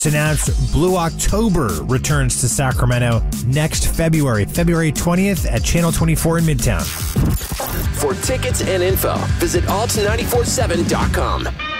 It's announced Blue October returns to Sacramento next February 20th at Channel 24 in Midtown. For tickets and info, visit alt947.com.